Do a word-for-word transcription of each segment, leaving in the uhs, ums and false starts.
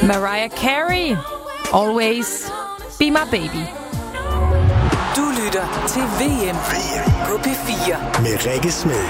Mariah Carey, Always Be My Baby. Du lytter til V M på P fire med Rikke Smed.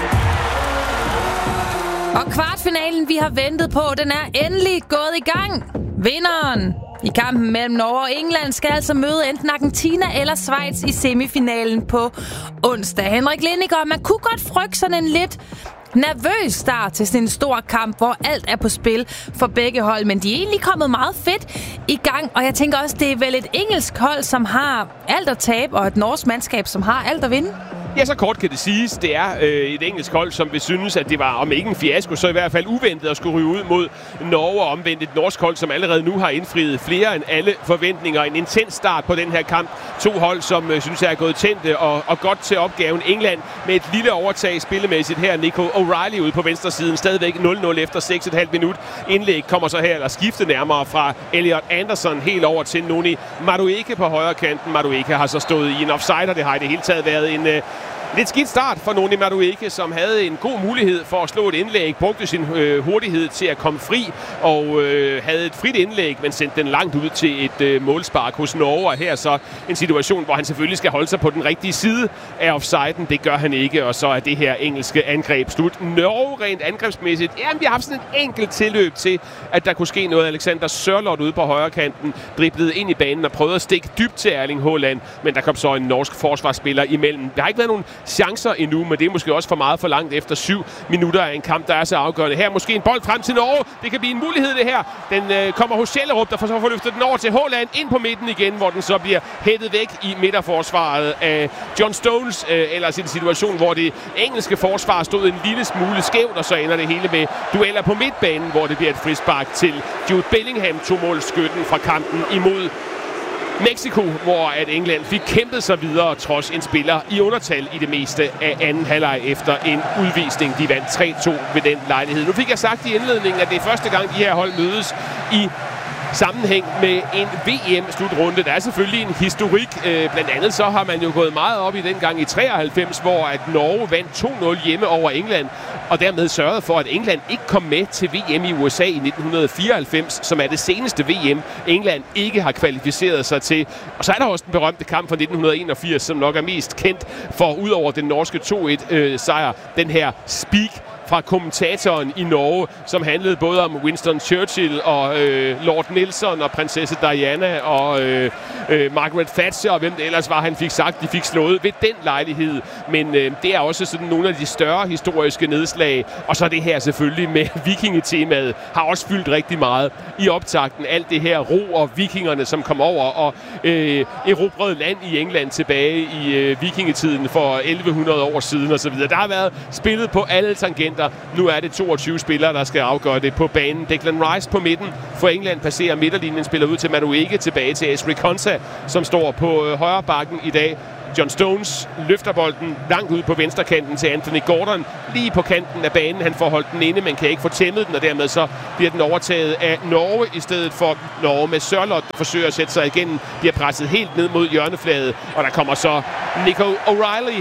Og kvartfinalen, vi har ventet på, den er endelig gået i gang. Vinderen i kampen mellem Norge og England skal altså møde enten Argentina eller Schweiz i semifinalen på onsdag. Henrik Lindiger, man kunne godt frygte sådan en lidt nervøs start til sådan en stor kamp, hvor alt er på spil for begge hold, men de er egentlig kommet meget fedt i gang, og jeg tænker også, det er vel et engelsk hold, som har alt at tabe, og et norsk mandskab, som har alt at vinde. Ja, så kort kan det siges. Det er øh, et engelsk hold, som vil synes, at det var, om ikke en fiasko, så i hvert fald uventet at skulle ryge ud mod Norge, og omvendt et norsk hold, som allerede nu har indfriet flere end alle forventninger. En intens start på den her kamp. To hold, som øh, synes jeg er gået tændte og, og godt til opgaven. England med et lille overtag spillemæssigt her. Nico O'Reilly ude på venstre siden. Stadigvæk nul nul efter seks komma fem minut. Indlæg kommer så her, eller skifte nærmere fra Elliot Anderson helt over til Noni Madueke på højre kanten. Madueke har så stået i en offside, og det har i det hele taget været en... Øh, Lidt skidt start for Noni Madueke, som havde en god mulighed for at slå et indlæg, brugte sin øh, hurtighed til at komme fri, og øh, havde et frit indlæg, men sendte den langt ud til et øh, målspark hos Norge. Og her så en situation, hvor han selvfølgelig skal holde sig på den rigtige side af offsiden. Det gør han ikke, og så er det her engelske angreb slut. Norge rent angrebsmæssigt, jamen vi har haft sådan et enkelt tilløb til, at der kunne ske noget. Alexander Sørloth ude på højre kanten driblede ind i banen og prøvede at stikke dybt til Erling Haaland, men der kom så en norsk forsvarsspiller imellem. Der har ikke været nogen chancer endnu, men det er måske også for meget for langt efter syv minutter af en kamp, der er så afgørende. Her måske en bold frem til Norge. Det kan blive en mulighed, det her. Den øh, kommer hos Schellerup, der får så får løftet den over til Haaland ind på midten igen, hvor den så bliver hættet væk i midterforsvaret af John Stones. Øh, ellers i en situation, hvor det engelske forsvar stod en lille smule skævt, og så ender det hele med dueller på midtbanen, hvor det bliver et frispark til Jude Bellingham, to målskytten fra kampen imod Mexico, hvor at England fik kæmpet sig videre trods en spiller i undertal i det meste af anden halvleg efter en udvisning. De vandt tre to ved den lejlighed. Nu fik jeg sagt i indledningen, at det er første gang, de her hold mødes i sammenhæng med en V M-slutrunde. Der er selvfølgelig en historik. Øh, blandt andet så har man jo gået meget op i den gang i treoghalvfems, hvor at Norge vandt to nul hjemme over England, og dermed sørgede for, at England ikke kom med til V M i U S A i nitten fireoghalvfems, som er det seneste V M, England ikke har kvalificeret sig til. Og så er der også den berømte kamp fra nitten enogfirs, som nok er mest kendt for, ud over den norske to et øh, sejr, den her speak fra kommentatoren i Norge, som handlede både om Winston Churchill og øh, Lord Nelson og prinsesse Diana og øh, øh, Margaret Thatcher og hvem det ellers var, han fik sagt, de fik slået ved den lejlighed. Men øh, det er også sådan nogle af de større historiske nedslag. Og så det her selvfølgelig med vikingetemaet har også fyldt rigtig meget i optakten. Alt det her ro og vikingerne, som kom over og øh, erobrede land i England tilbage i øh, vikingetiden for elleve hundrede år siden osv. Der har været spillet på alle tangenter. Nu er det toogtyve spillere, der skal afgøre det på banen. Declan Rice på midten for England passerer midterlinjen, spiller ud til Madueke, tilbage til Ezri Konsa, som står på øh, højre bakken i dag. John Stones løfter bolden langt ud på venstrekanten til Anthony Gordon, lige på kanten af banen. Han får holdt den inde, men kan ikke få tæmmet den, og dermed så bliver den overtaget af Norge, i stedet for Norge med Sørloth, der forsøger at sætte sig igennem. Bliver presset helt ned mod hjørnefladet, og der kommer så Nico O'Reilly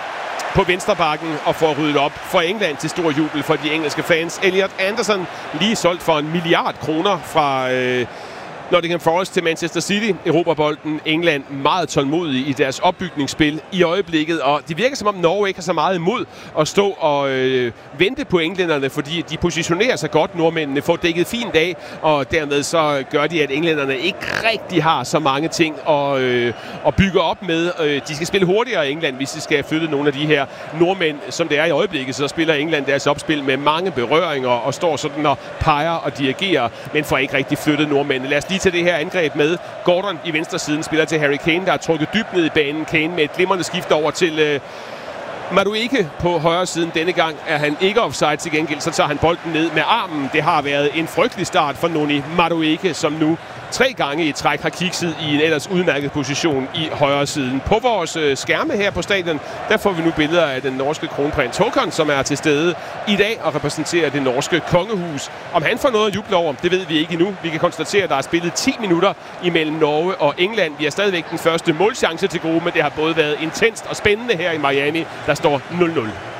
på venstrebakken og får ryddet op for England til stor jubel for de engelske fans. Elliot Anderson lige solgt for en milliard kroner fra øh, Nottingham Forest til Manchester City. Europabolden. England meget tålmodige i deres opbygningsspil i øjeblikket, og det virker som om Norge ikke har så meget imod at stå og øh, vente på englænderne, fordi de positionerer sig godt. Nordmændene får dækket fint af, og dermed så gør de, at englænderne ikke rigtig har så mange ting at, øh, at bygge op med. Øh, de skal spille hurtigere i England, hvis de skal flytte nogle af de her nordmænd, som det er i øjeblikket. Så spiller England deres opspil med mange berøringer og står sådan og peger og dirigerer, men får ikke rigtig flyttet nordmændene. Lad os lige til det her angreb med Gordon i venstre siden, spiller til Harry Kane, der er trukket dybt ned i banen. Kane med et glimrende skift over til øh, Madueke på højre siden. Denne gang er han ikke offside, til gengæld så tager han bolden ned med armen. Det har været en frygtelig start for Noni Madueke, som nu tre gange i træk har kikset i en ellers udmærket position i højre siden. På vores øh, skærme her på stadion, der får vi nu billeder af den norske kronprins Håkon, som er til stede i dag og repræsenterer det norske kongehus. Om han får noget at juble over, det ved vi ikke endnu. Vi kan konstatere, at der er spillet ti minutter imellem Norge og England. Vi har stadigvæk den første målchance til gode, men det har både været intenst og spændende her i Miami. Der står nul nul.